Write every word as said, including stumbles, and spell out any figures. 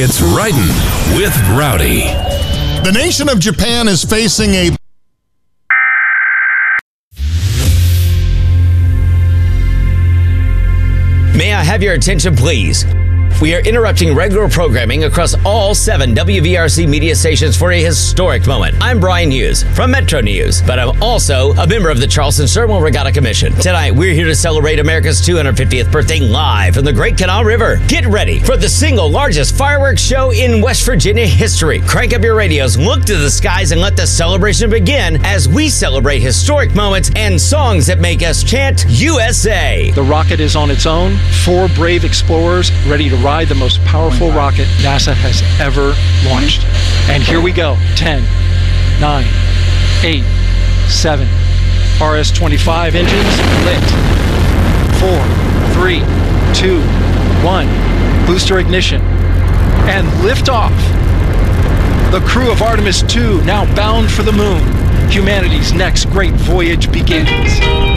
It's Writing with Rowdy. The nation of Japan is facing a May I have your attention, please? We are interrupting regular programming across all seven W V R C media stations for a historic moment. I'm Brian Hughes from Metro News, but I'm also a member of the Charleston Sherman Regatta Commission. Tonight, we're here to celebrate America's two hundred fiftieth birthday live from the Great Canal River. Get ready for the single largest fireworks show in West Virginia history. Crank up your radios, look to the skies, and let the celebration begin as we celebrate historic moments and songs that make us chant U S A. The rocket is on its own. Four brave explorers ready to ride the most powerful rocket NASA has ever launched. And here we go. ten, nine, eight, seven. R S twenty-five engines lit. four, three, two, one. Booster ignition. And liftoff. The crew of Artemis two now bound for the moon. Humanity's next great voyage begins.